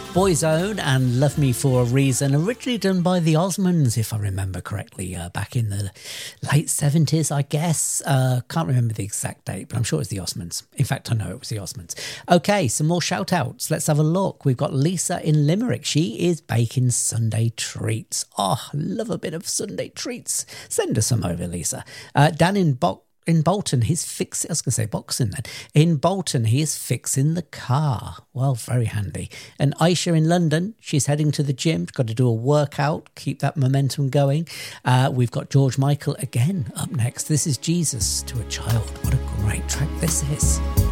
Boyzone and Love Me For A Reason, originally done by the Osmonds, if I remember correctly, back in the late 70s, I guess. Can't remember the exact date, but I'm sure it was the Osmonds. In fact, I know it was the Osmonds. Okay, some more shout-outs. Let's have a look. We've got Lisa in Limerick. She is baking Sunday treats. Oh, love a bit of Sunday treats. Send us some over, Lisa. Dan in Bolton, he's fixing, I was going to say boxing then. In Bolton, he is fixing the car. Well, very handy. And Aisha in London, she's heading to the gym, got to do a workout, keep that momentum going. We've got George Michael again up next. This is Jesus to a Child. What a great track this is.